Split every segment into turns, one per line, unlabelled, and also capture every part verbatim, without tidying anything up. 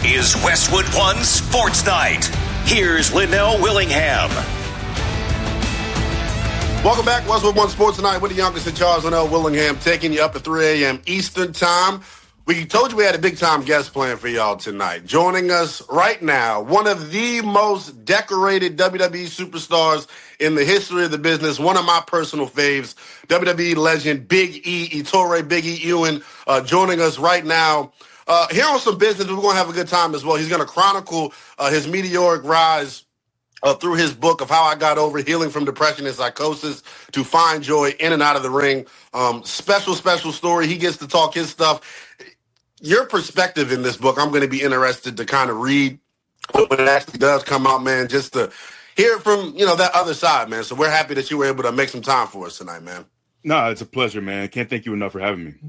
is Westwood One Sports Night. Here's Linnell Willingham.
Welcome back, Westwood One Sports Night with the youngest in Charles, Linnell Willingham, taking you up to three a.m. Eastern Time. We told you we had a big-time guest planned for y'all tonight. Joining us right now, one of the most decorated W W E superstars in the history of the business, one of my personal faves, W W E legend Big E, Ettore Big E Ewing, uh, joining us right now. Uh, here on Some Business, we're going to have a good time as well. He's going to chronicle uh, his meteoric rise uh, through his book of How I Got Over, Healing from Depression and Psychosis to Find Joy in and Out of the Ring. Um, special, special story. He gets to talk his stuff. Your perspective in this book, I'm going to be interested to kind of read when it actually does come out, man, just to hear it from, you know, that other side, man. So we're happy that you were able to make some time for us tonight, man.
No, it's a pleasure, man. I can't thank you enough for having me.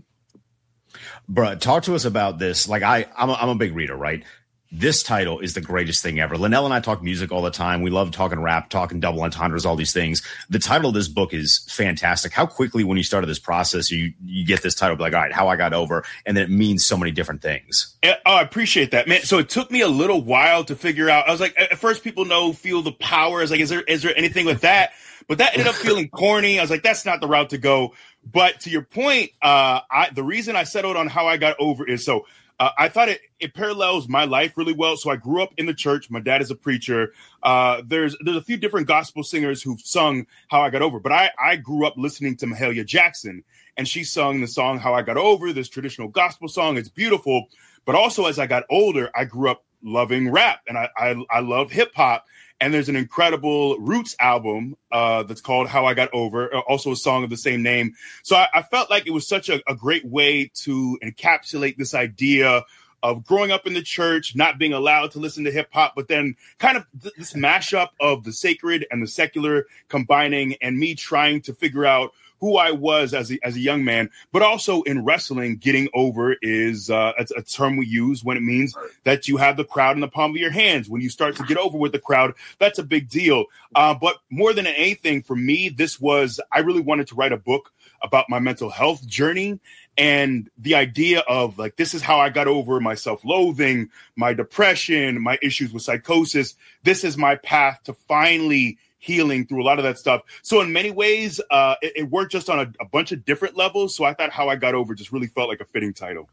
Bruh, talk to us about this. Like, I, I'm a, I'm a big reader, right? This title is the greatest thing ever. Linnell and I talk music all the time. We love talking rap, talking double entendres, all these things. The title of this book is fantastic. How quickly, when you started this process, you you get this title, be like, all right, How I Got Over, and then it means so many different things.
Oh, I appreciate that, man. So it took me a little while to figure out. I was like, at first, people know, feel the power. I was like, is there is there anything with that? But that ended up feeling corny. I was like, that's not the route to go. But to your point, uh, I the reason I settled on How I Got Over is so. Uh, I thought it, it parallels my life really well. So I grew up in the church. My dad is a preacher. Uh, there's there's a few different gospel singers who've sung How I Got Over. But I, I grew up listening to Mahalia Jackson. And she sung the song How I Got Over, this traditional gospel song. It's beautiful. But also as I got older, I grew up loving rap. And I, I, I love hip hop. And there's an incredible Roots album uh, that's called How I Got Over, also a song of the same name. So I, I felt like it was such a, a great way to encapsulate this idea of growing up in the church, not being allowed to listen to hip hop, but then kind of th- this mashup of the sacred and the secular combining, and me trying to figure out who I was as a, as a young man. But also in wrestling, getting over is uh, a, a term we use when it means that you have the crowd in the palm of your hands. When you start to get over with the crowd, that's a big deal. Uh, but more than anything, for me, this was, I really wanted to write a book about my mental health journey. And the idea of like, this is how I got over my self-loathing, my depression, my issues with psychosis. This is my path to finally healing through a lot of that stuff. So in many ways, uh, it, it worked just on a, a bunch of different levels. So I thought How I Got Over just really felt like a fitting title.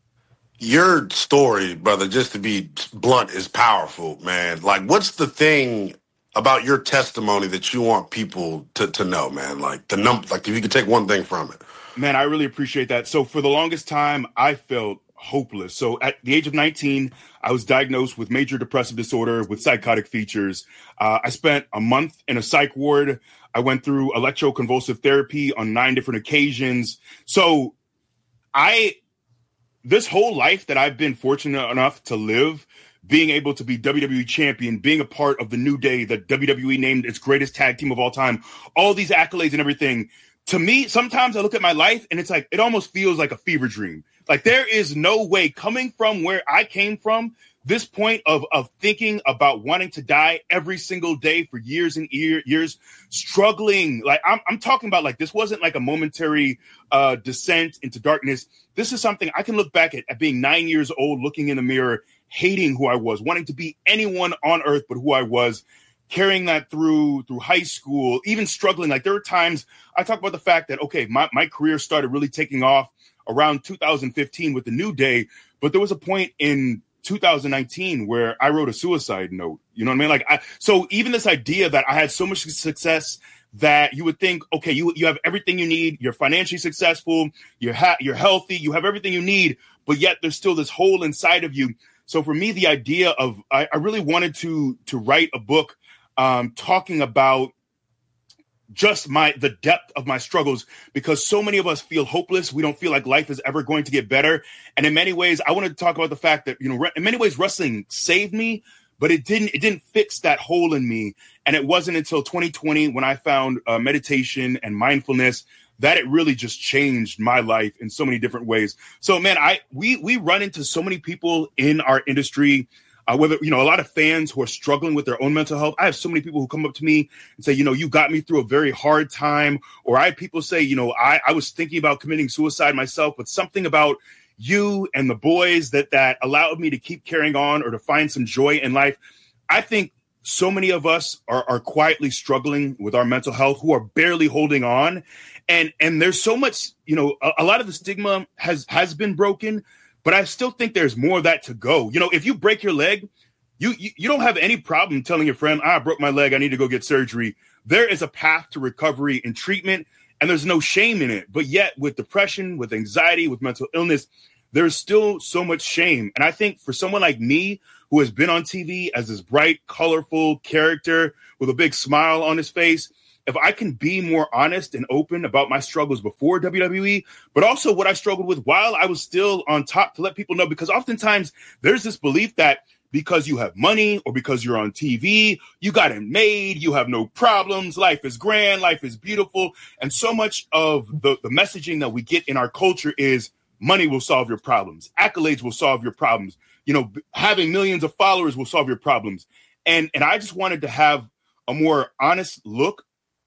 Your story, brother, just to be blunt, is powerful, man. Like, what's the thing about your testimony that you want people to, to know, man? Like, the num- like if you could take one thing from it.
Man, I really appreciate that. So for the longest time, I felt hopeless. So at the age of nineteen, I was diagnosed with major depressive disorder with psychotic features. Uh, I spent a month in a psych ward. I went through electroconvulsive therapy on nine different occasions. So I, this whole life that I've been fortunate enough to live, being able to be W W E champion, being a part of the New Day that W W E named its greatest tag team of all time, all these accolades and everything. To me, sometimes I look at my life and it's like, it almost feels like a fever dream. Like there is no way, coming from where I came from, this point of, of thinking about wanting to die every single day for years and year, years, struggling. Like I'm, I'm talking about, like, this wasn't like a momentary uh, descent into darkness. This is something I can look back at, at being nine years old, looking in the mirror, hating who I was, wanting to be anyone on earth but who I was, carrying that through through high school, even struggling. Like there were times I talk about the fact that, okay, my, my career started really taking off around two thousand fifteen with the New Day, but there was a point in two thousand nineteen where I wrote a suicide note. You know what I mean? Like, I, so even this idea that I had so much success that you would think, okay, you you have everything you need, you're financially successful, you're ha- you're healthy, you have everything you need, but yet there's still this hole inside of you. So for me, the idea of I, I really wanted to to write a book um, talking about just my the depth of my struggles, because so many of us feel hopeless. We don't feel like life is ever going to get better. And in many ways, I wanted to talk about the fact that, you know, in many ways, wrestling saved me, but it didn't it didn't fix that hole in me. And it wasn't until twenty twenty when I found uh, meditation and mindfulness that it really just changed my life in so many different ways. So, man, I we we run into so many people in our industry, uh, whether, you know, a lot of fans who are struggling with their own mental health. I have so many people who come up to me and say, you know, you got me through a very hard time. Or I have people say, you know, I, I was thinking about committing suicide myself, but something about you and the boys that that allowed me to keep carrying on or to find some joy in life. I think so many of us are, are quietly struggling with our mental health, who are barely holding on. And and there's so much, you know, a, a lot of the stigma has has been broken, but I still think there's more of that to go. You know, if you break your leg, you you, you don't have any problem telling your friend, ah, I broke my leg, I need to go get surgery. There is a path to recovery and treatment, and there's no shame in it. But yet with depression, with anxiety, with mental illness, there's still so much shame. And I think for someone like me, who has been on T V as this bright, colorful character with a big smile on his face, if I can be more honest and open about my struggles before W W E, but also what I struggled with while I was still on top, to let people know, because oftentimes there's this belief that because you have money or because you're on T V, you got it made, you have no problems, life is grand, life is beautiful. And so much of the, the messaging that we get in our culture is money will solve your problems. Accolades will solve your problems. You know, having millions of followers will solve your problems. And, and I just wanted to have a more honest look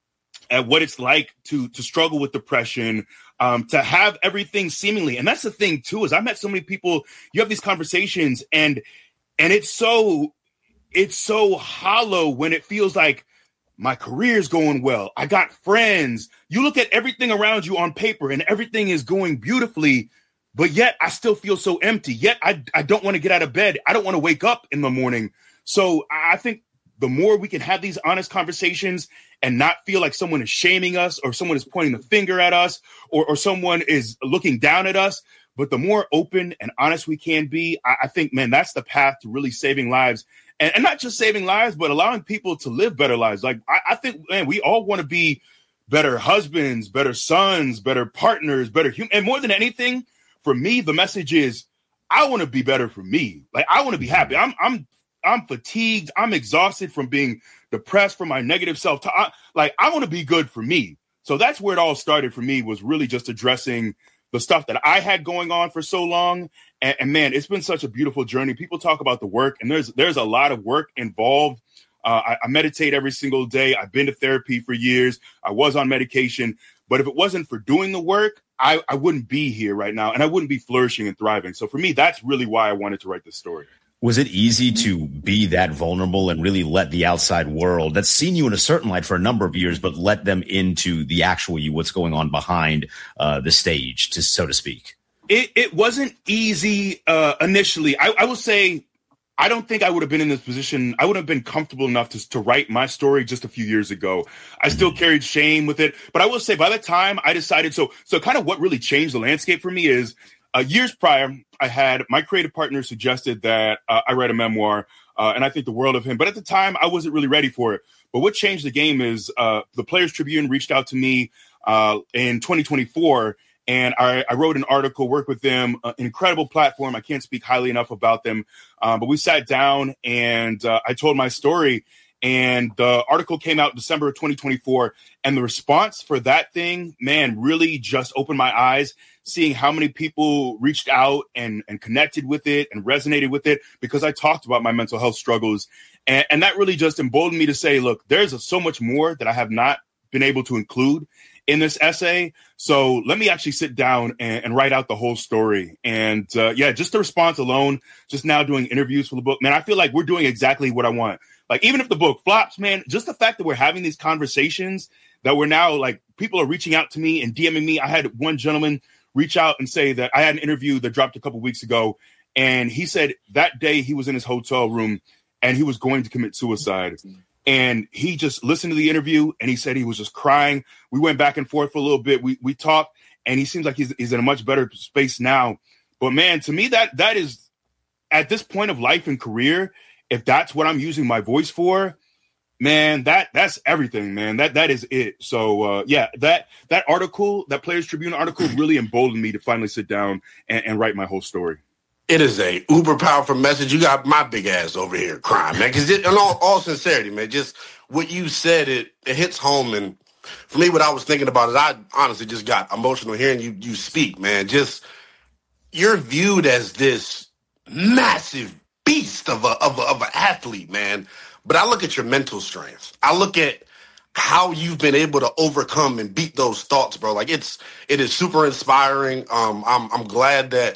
at what it's like to, to struggle with depression, um, to have everything seemingly. And that's the thing, too, is I met so many people. You have these conversations and and it's so it's so hollow when it feels like my career's going well. I got friends. You look at everything around you on paper and everything is going beautifully, but yet I still feel so empty. Yet I, I don't want to get out of bed. I don't want to wake up in the morning. So I think the more we can have these honest conversations and not feel like someone is shaming us or someone is pointing the finger at us or, or someone is looking down at us, but the more open and honest we can be, I, I think, man, that's the path to really saving lives. And, and not just saving lives, but allowing people to live better lives. Like, I, I think, man, we all want to be better husbands, better sons, better partners, better humans. And more than anything, for me, the message is I want to be better for me. Like, I want to be happy. I'm, I'm, I'm fatigued. I'm exhausted from being depressed, from my negative self-talk. Like, I want to be good for me. So that's where it all started for me, was really just addressing the stuff that I had going on for so long. And, and man, it's been such a beautiful journey. People talk about the work, and there's there's a lot of work involved. Uh, I, I meditate every single day. I've been to therapy for years. I was on medication. But if it wasn't for doing the work, I, I wouldn't be here right now, and I wouldn't be flourishing and thriving. So for me, that's really why I wanted to write this story.
Was it easy to be that vulnerable and really let the outside world that's seen you in a certain light for a number of years, but let them into the actual you, what's going on behind uh, the stage, to so to speak?
It, it wasn't easy uh, initially. I, I will say I don't think I would have been in this position. I would have been comfortable enough to, to write my story just a few years ago. I still carried shame with it. But I will say by the time I decided, so so kind of what really changed the landscape for me is uh, years prior, I had my creative partner suggested that uh, I write a memoir, uh, and I think the world of him. But at the time, I wasn't really ready for it. But what changed the game is uh, the Players Tribune reached out to me uh, in twenty twenty-four, and I, I wrote an article, worked with them, uh, an incredible platform. I can't speak highly enough about them. Um, but we sat down, and uh, I told my story. And the article came out in December of twenty twenty-four. And the response for that thing, man, really just opened my eyes, seeing how many people reached out and, and connected with it and resonated with it, because I talked about my mental health struggles. And, and that really just emboldened me to say, look, there's a, so much more that I have not been able to include in this essay. So let me actually sit down and, and write out the whole story. And uh, yeah, just the response alone, just now doing interviews for the book, man, I feel like we're doing exactly what I want. Like, even if the book flops, man, just the fact that we're having these conversations, that we're now, like, people are reaching out to me and DMing me. I had one gentleman reach out and say that I had an interview that dropped a couple weeks ago. And he said that day he was in his hotel room and he was going to commit suicide. And he just listened to the interview and he said he was just crying. We went back and forth for a little bit. We we talked, and he seems like he's, he's in a much better space now. But man, to me, that that is, at this point of life and career, if that's what I'm using my voice for, man, that that's everything, man. That that is it. So uh, yeah, that that article, that Players Tribune article, really emboldened me to finally sit down and, and write my whole story.
It is a uber powerful message. You got my big ass over here crying, man. Because in all, all sincerity, man, just what you said, it it hits home. And for me, what I was thinking about is I honestly just got emotional hearing you you speak, man. Just you're viewed as this massive beast of a of a, of an athlete, man. But I look at your mental strength. I look at how you've been able to overcome and beat those thoughts, bro. Like, it's it is super inspiring. Um, I'm I'm glad that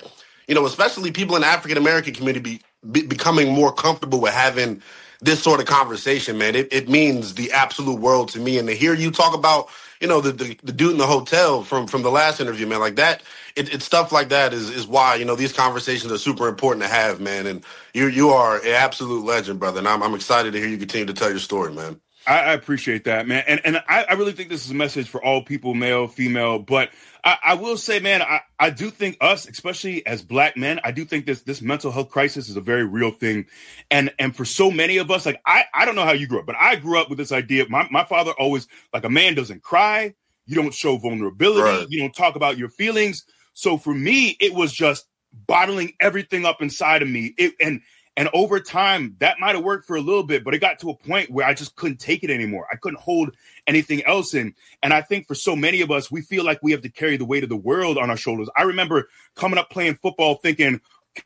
you know, especially people in the African-American community be, be, becoming more comfortable with having this sort of conversation, man. It, it means the absolute world to me. And to hear you talk about, you know, the, the, the dude in the hotel from, from the last interview, man, like that, it, it's stuff like that is, is why, you know, these conversations are super important to have, man. And you you are an absolute legend, brother. And I'm, I'm excited to hear you continue to tell your story, man.
I, I appreciate that, man. And and I, I really think this is a message for all people, male, female. But I, I will say, man, I, I do think us, especially as Black men, I do think this this mental health crisis is a very real thing. And and for so many of us, like, I, I don't know how you grew up, but I grew up with this idea. My, my father always, like, a man doesn't cry. You don't show vulnerability. Right. You don't talk about your feelings. So for me, it was just bottling everything up inside of me. It, and And over time, that might have worked for a little bit, but it got to a point where I just couldn't take it anymore. I couldn't hold anything else in. And I think for so many of us, we feel like we have to carry the weight of the world on our shoulders. I remember coming up playing football thinking,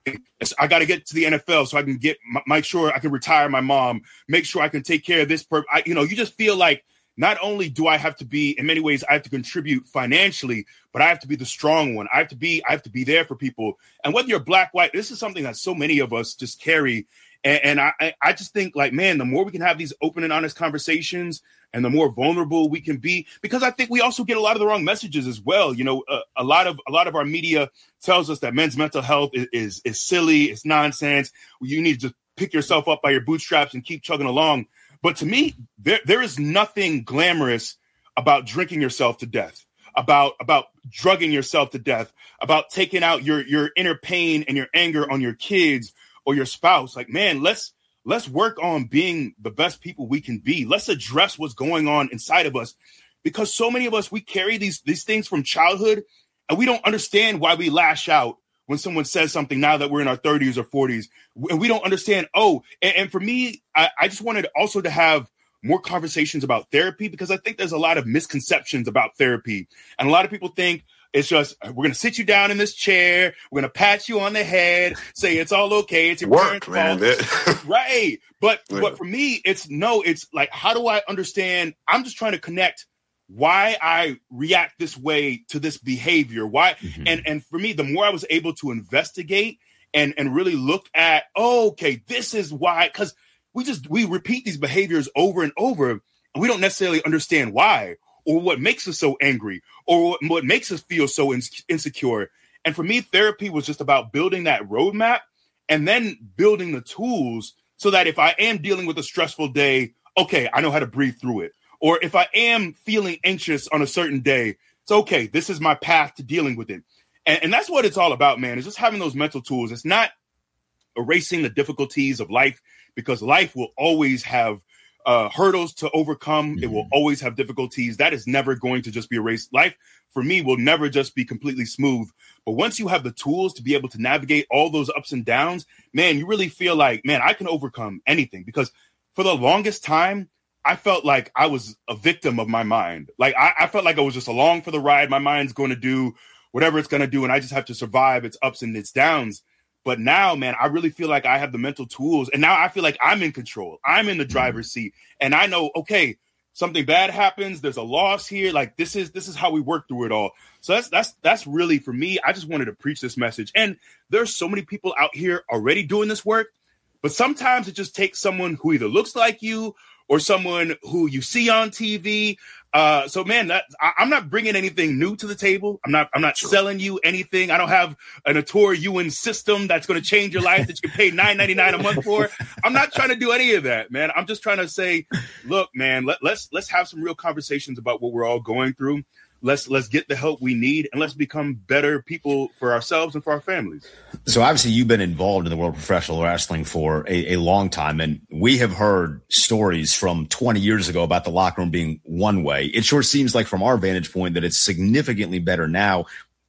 I got to get to the N F L so I can get, make sure I can retire my mom, make sure I can take care of this. Per- I, you know, you just feel like not only do I have to be, in many ways, I have to contribute financially, but I have to be the strong one. I have to be, I have to be there for people. And whether you're Black, white, this is something that so many of us just carry. And, and I, I just think, like, man, the more we can have these open and honest conversations and the more vulnerable we can be, because I think we also get a lot of the wrong messages as well. You know, uh, a lot of, a lot of our media tells us that men's mental health is, is, is silly. It's nonsense. You need to just pick yourself up by your bootstraps and keep chugging along. But to me, there there is nothing glamorous about drinking yourself to death, about about drugging yourself to death, about taking out your your inner pain and your anger on your kids or your spouse. Like, man, let's let's work on being the best people we can be. Let's address what's going on inside of us, because so many of us, we carry these these things from childhood, and we don't understand why we lash out when someone says something now that we're in our thirties or forties, and we don't understand. Oh, and, and for me, I, I just wanted also to have more conversations about therapy, because I think there's a lot of misconceptions about therapy. And a lot of people think it's just, we're going to sit you down in this chair, we're going to pat you on the head, say it's all okay, it's your
Work,
parents' fault. Right. But,
yeah.
but for me, it's no, it's like, how do I understand? I'm just trying to connect why I react this way to this behavior. Why? Mm-hmm. And, and for me, the more I was able to investigate and, and really look at, oh, okay, this is why, because we just, we repeat these behaviors over and over, and we don't necessarily understand why, or what makes us so angry, or what, what makes us feel so in, insecure. And for me, therapy was just about building that roadmap and then building the tools so that if I am dealing with a stressful day, okay, I know how to breathe through it. Or if I am feeling anxious on a certain day, it's okay. This is my path to dealing with it. And, and that's what it's all about, man, is just having those mental tools. It's not erasing the difficulties of life, because life will always have uh, hurdles to overcome. Mm-hmm. It will always have difficulties. That is never going to just be erased. Life, for me, will never just be completely smooth. But once you have the tools to be able to navigate all those ups and downs, man, you really feel like, man, I can overcome anything. Because for the longest time, I felt like I was a victim of my mind. Like I, I felt like I was just along for the ride. My mind's going to do whatever it's going to do, and I just have to survive its ups and its downs. But now, man, I really feel like I have the mental tools, and now I feel like I'm in control. I'm in the driver's seat, and I know, okay, something bad happens. There's a loss here. Like this is this is how we work through it all. So that's that's that's really, for me, I just wanted to preach this message. And there's so many people out here already doing this work, but sometimes it just takes someone who either looks like you or someone who you see on T V. Uh, so, man, that, I, I'm not bringing anything new to the table. I'm not I'm not sure. selling you anything. I don't have an Ator Ewan system that's going to change your life that you can pay nine ninety-nine a month for. I'm not trying to do any of that, man. I'm just trying to say, look, man, let, let's let's have some real conversations about what we're all going through. Let's let's get the help we need, and let's become better people for ourselves and for our families.
So obviously you've been involved in the world of professional wrestling for a, a long time, and we have heard stories from twenty years ago about the locker room being one way. It sure seems like from our vantage point that it's significantly better now.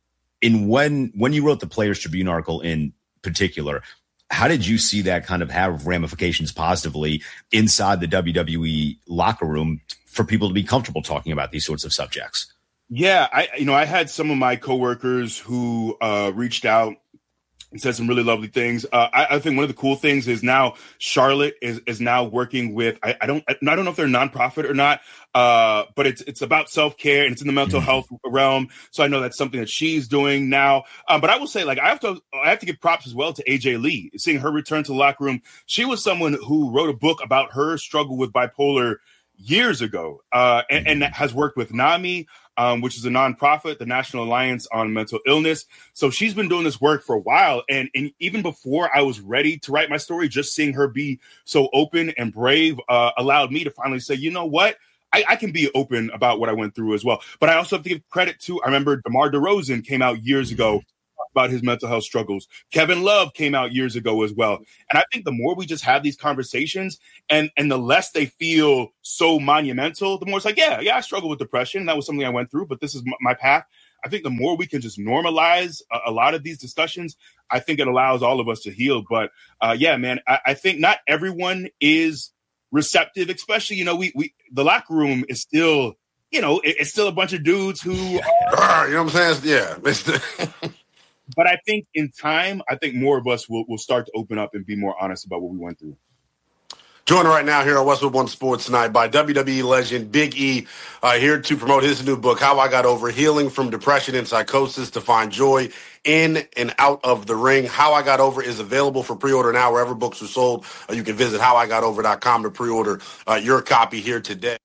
In when when you wrote the Players Tribune article in particular, how did you see that kind of have ramifications positively inside the W W E locker room for people to be comfortable talking about these sorts of subjects?
Yeah, I you know I had some of my coworkers who uh, reached out and said some really lovely things. Uh, I, I think one of the cool things is now Charlotte is is now working with. I, I don't I don't know if they're a nonprofit or not, uh, but it's it's about self care and it's in the mental mm-hmm. health realm. So I know that's something that she's doing now. Um, but I will say, like I have to I have to give props as well to A J Lee. Seeing her return to the locker room, she was someone who wrote a book about her struggle with bipolar years ago, uh, and, and has worked with NAMI, um, which is a nonprofit, the National Alliance on Mental Illness. So she's been doing this work for a while. And, and even before I was ready to write my story, just seeing her be so open and brave uh, allowed me to finally say, you know what? I, I can be open about what I went through as well. But I also have to give credit to, I remember DeMar DeRozan came out years ago about his mental health struggles. Kevin Love came out years ago as well. And I think the more we just have these conversations and, and the less they feel so monumental, the more it's like, yeah, yeah, I struggle with depression. That was something I went through, but this is m- my path. I think the more we can just normalize a, a lot of these discussions, I think it allows all of us to heal. But uh, yeah, man, I, I think not everyone is receptive, especially, you know, we, we the locker room is still, you know, it, it's still a bunch of dudes who are,
you know what I'm saying? Yeah.
But I think in time, I think more of us will, will start to open up and be more honest about what we went through.
Joined right now here on Westwood One Sports Tonight by W W E legend Big E, uh, here to promote his new book, How I Got Over Healing from Depression and Psychosis to Find Joy in and Out of the Ring. How I Got Over is available for pre-order now wherever books are sold. Uh, you can visit how I got over dot com to pre-order uh, your copy here today.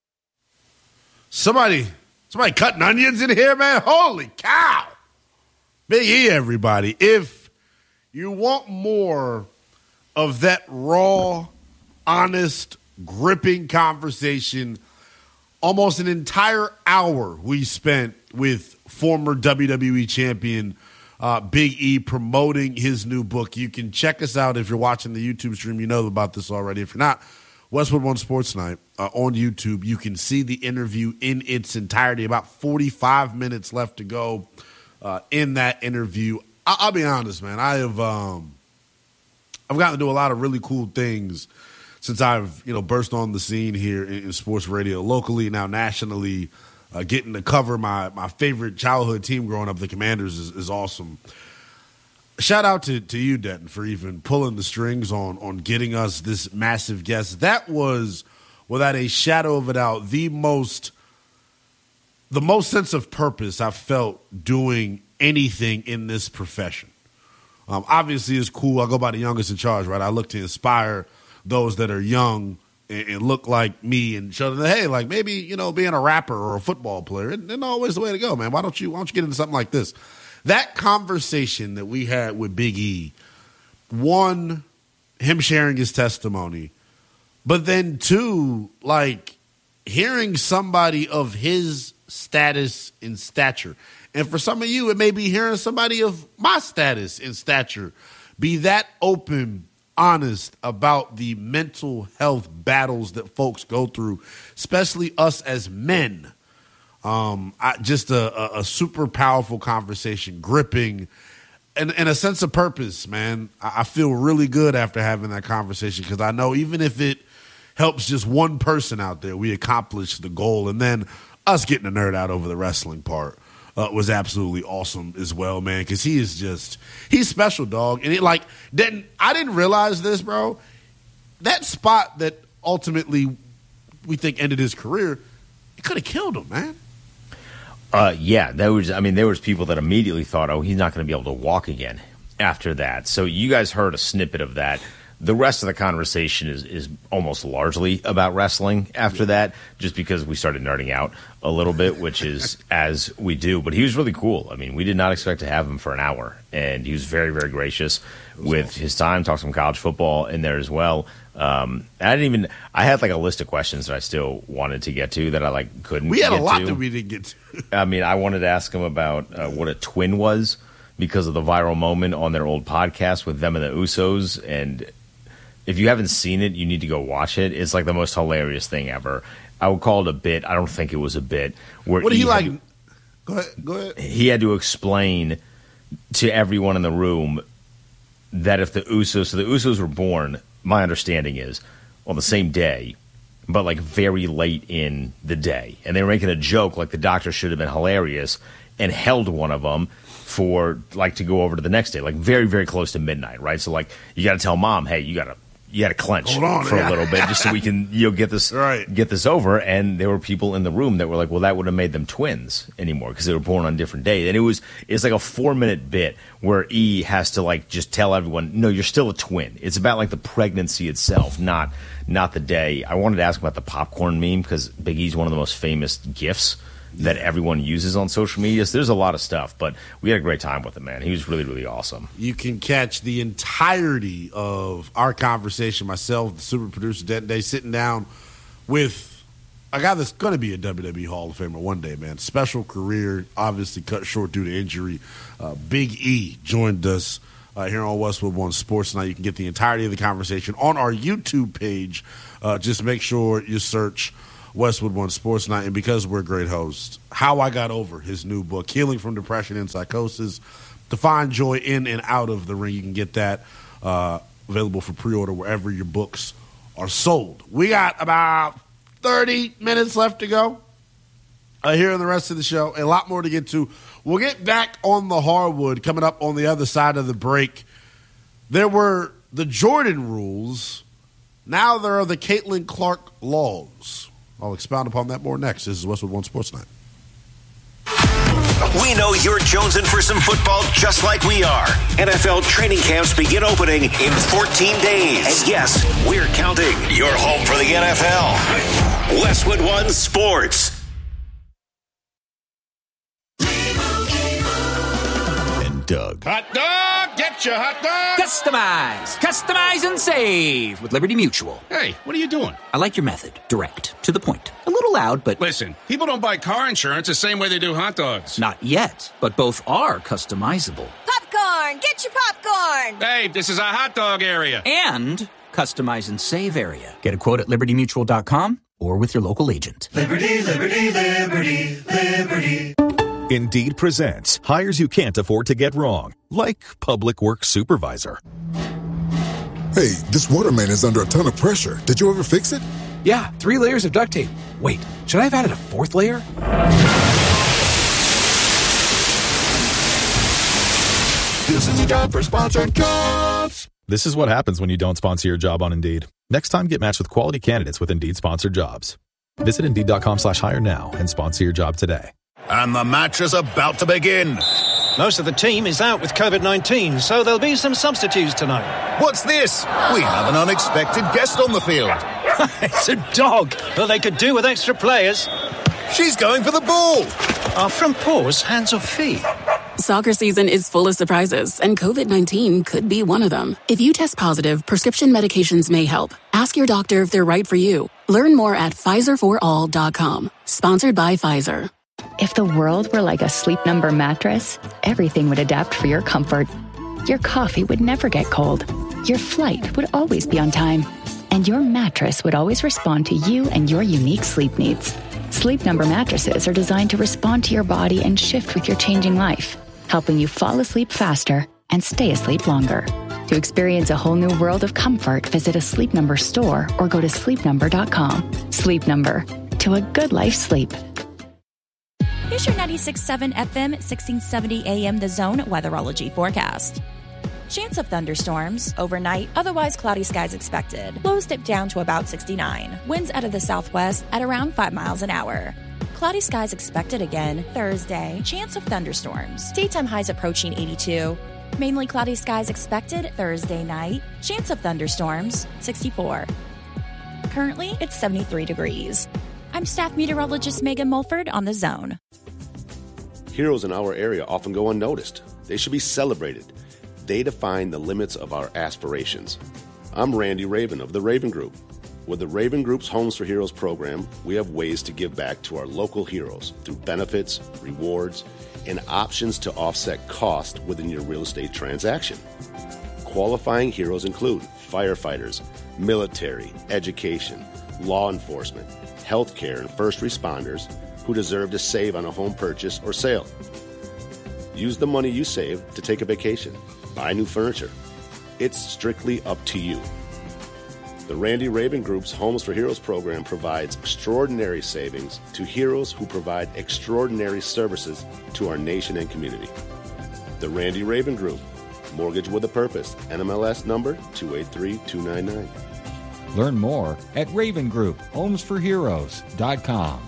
Somebody, somebody cutting onions in here, man. Holy cow. Big E, everybody. If you want more of that raw, honest, gripping conversation, almost an entire hour we spent with former W W E champion uh, Big E promoting his new book. You can check us out if you're watching the YouTube stream. You know about this already. If you're not, Westwood One Sports Night uh, on YouTube. You can see the interview in its entirety. About forty-five minutes left to go. Uh, in that interview, I- I'll be honest, man. I have um, I've gotten to do a lot of really cool things since I've you know burst on the scene here in, in sports radio, locally, now nationally. Uh, getting to cover my my favorite childhood team growing up, the Commanders, is, is awesome. Shout out to, to you, Denton, for even pulling the strings on on getting us this massive guest. That was, without a shadow of a doubt, the most. The most sense of purpose I've felt doing anything in this profession. Um, obviously, it's cool. I go by the youngest in charge, right? I look to inspire those that are young and, and look like me and show them that, hey, like maybe, you know, being a rapper or a football player isn't, isn't always the way to go, man. Why don't you, why don't you get into something like this? That conversation that we had with Big E, one, him sharing his testimony, but then two, like hearing somebody of his status and stature. And for some of you, it may be hearing somebody of my status and stature be that open, honest about the mental health battles that folks go through, especially us as men. Um, I, just a, a, a super powerful conversation, gripping, and, and a sense of purpose, man. I, I feel really good after having that conversation because I know even if it helps just one person out there, we accomplished the goal. And then us getting a nerd out over the wrestling part uh, was absolutely awesome as well, man, because he is just – he's special, dog. And it like didn't I didn't realize this, bro. That spot that ultimately we think ended his career, it could have killed him, man.
Uh, yeah, there was. I mean, there was people that immediately thought, oh, he's not going to be able to walk again after that. So you guys heard a snippet of that. The rest of the conversation is, is almost largely about wrestling after that, just because we started nerding out a little bit, which is as we do. But he was really cool. I mean, we did not expect to have him for an hour, and he was very, very gracious with awesome. His time. Talked some college football in there as well. Um, I didn't even. I had like a list of questions that I still wanted to get to that I like couldn't.
We had
get
a lot
to.
that we didn't get to.
I mean, I wanted to ask him about uh, what a twin was because of the viral moment on their old podcast with them and the Usos. And if you haven't seen it, you need to go watch it. It's like the most hilarious thing ever. I would call it a bit. I don't think it was a bit. Where
what did he, he like?
To,
go ahead. Go ahead.
He had to explain to everyone in the room that if the Usos, so the Usos were born, my understanding is, on the same day, but like very late in the day. And they were making a joke like the doctor should have been hilarious and held one of them, for like to go over to the next day, like very, very close to midnight, right? So like you got to tell mom, hey, you got to you got to clench
on,
for
yeah.
a little bit just so we can you know get this
right.
get this over. And there were people in the room that were like, well, that would have made them twins anymore because they were born on different days. And it was it's like a four minute bit where E has to like just tell everyone, no, you're still a twin. It's about like the pregnancy itself, not not the day. I wanted to ask about the popcorn meme because Big E's one of the most famous GIFs that everyone uses on social media. So there's a lot of stuff, but we had a great time with him, man. He was really, really awesome.
You can catch the entirety of our conversation, myself, the super producer, Denton Day, sitting down with a guy that's going to be a W W E Hall of Famer one day, man. Special career, obviously cut short due to injury. Uh, Big E joined us uh, here on Westwood One Sports Night. You can get the entirety of the conversation on our YouTube page. Uh, just make sure you search Westwood One Sports Night, and because we're great hosts, How I Got Over, his new book, Healing from Depression and Psychosis, to find joy in and out of the ring. You can get that uh, available for pre-order wherever your books are sold. We got about thirty minutes left to go uh, here in the rest of the show. A lot more to get to. We'll get back on the hardwood coming up on the other side of the break. There were the Jordan rules. Now there are the Caitlin Clark laws. I'll expound upon that more next. This is Westwood One Sports Night.
We know you're jonesing for some football just like we are. N F L training camps begin opening in fourteen days. And yes, we're counting. You're home for the N F L. Westwood One Sports.
And Doug.
Hot dog! Get your hot dog!
Customize! Customize and save with Liberty Mutual.
Hey, what are you doing?
I like your method. Direct. To the point. A little loud, but...
Listen, people don't buy car insurance the same way they do hot dogs.
Not yet, but both are customizable.
Popcorn! Get your popcorn!
Hey, this is a hot dog area.
And customize and save area. Get a quote at liberty mutual dot com or with your local agent.
Liberty, liberty, liberty, liberty.
Indeed presents hires you can't afford to get wrong, like public works supervisor.
Hey, this waterman is under a ton of pressure. Did you ever fix it?
Yeah, three layers of duct tape. Wait, should I have added a fourth layer?
This is a job for sponsored jobs.
This is what happens when you don't sponsor your job on Indeed. Next time, get matched with quality candidates with Indeed sponsored jobs. Visit Indeed.com slash hire now and sponsor your job today.
And the match is about to begin.
Most of the team is out with covid nineteen, so there'll be some substitutes tonight.
What's this? We have an unexpected guest on the field.
It's a dog. Well, they could do with extra players.
She's going for the ball.
Are front paws hands or feet?
Soccer season is full of surprises, and covid nineteen could be one of them. If you test positive, prescription medications may help. Ask your doctor if they're right for you. Learn more at Pfizer for all dot com. Sponsored by Pfizer.
If the world were like a Sleep Number mattress, everything would adapt for your comfort. Your coffee would never get cold. Your flight would always be on time. And your mattress would always respond to you and your unique sleep needs. Sleep Number mattresses are designed to respond to your body and shift with your changing life, helping you fall asleep faster and stay asleep longer. To experience a whole new world of comfort, visit a Sleep Number store or go to sleep number dot com. Sleep Number. To a good life sleep.
Here's your ninety-six point seven F M, sixteen seventy A M The Zone weatherology forecast. Chance of thunderstorms. Overnight, otherwise cloudy skies expected. Lows dip down to about sixty-nine. Winds out of the southwest at around five miles an hour. Cloudy skies expected again Thursday. Chance of thunderstorms. Daytime highs approaching eighty-two. Mainly cloudy skies expected Thursday night. Chance of thunderstorms, sixty-four. Currently, it's seventy-three degrees. I'm staff meteorologist Megan Mulford on The Zone.
Heroes in our area often go unnoticed. They should be celebrated. They define the limits of our aspirations. I'm Randy Raven of the Raven Group. With the Raven Group's Homes for Heroes program, we have ways to give back to our local heroes through benefits, rewards, and options to offset cost within your real estate transaction. Qualifying heroes include firefighters, military, education, law enforcement, healthcare, and first responders who deserve to save on a home purchase or sale. Use the money you save to take a vacation, buy new furniture. It's strictly up to you. The Randy Raven Group's Homes for Heroes program provides extraordinary savings to heroes who provide extraordinary services to our nation and community. The Randy Raven Group. Mortgage with a Purpose. N M L S number two eight three two nine nine.
Learn more at Raven Group Homes for Heroes dot com.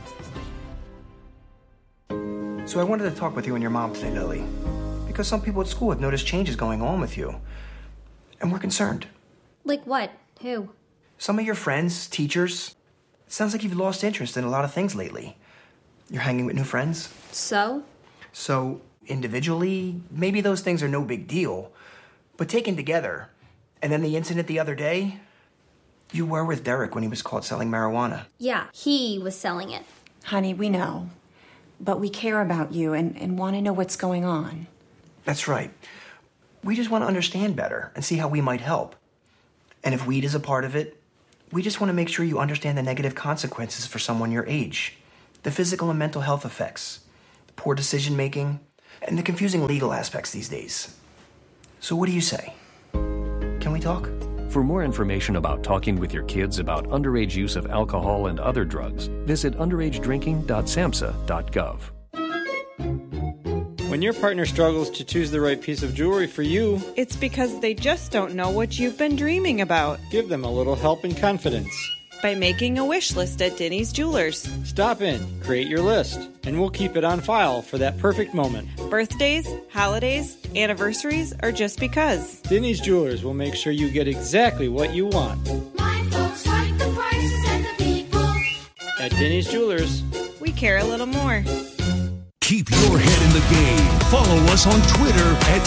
So I wanted to talk with you and your mom today, Lily, because some people at school have noticed changes going on with you, and we're concerned.
Like what? Who?
Some of your friends, teachers. It sounds like you've lost interest in a lot of things lately. You're hanging with new friends.
So?
So, individually, maybe those things are no big deal, but taken together, and then the incident the other day, you were with Derek when he was caught selling marijuana.
Yeah, he was selling it.
Honey, we know. But we care about you and, and want to know what's going on.
That's right. We just want to understand better and see how we might help. And if weed is a part of it, we just want to make sure you understand the negative consequences for someone your age, the physical and mental health effects, the poor decision making, and the confusing legal aspects these days. So what do you say? Can we talk?
For more information about talking with your kids about underage use of alcohol and other drugs, visit underage drinking dot samhsa dot gov.
When your partner struggles to choose the right piece of jewelry for you,
it's because they just don't know what you've been dreaming about.
Give them a little help and confidence
by making a wish list at Denny's Jewelers.
Stop in, create your list, and we'll keep it on file for that perfect moment.
Birthdays, holidays, anniversaries, or just because.
Denny's Jewelers will make sure you get exactly what you want.
My folks like the prices and the people.
At Denny's Jewelers,
we care a little more.
Keep your head in the game. Follow us on Twitter at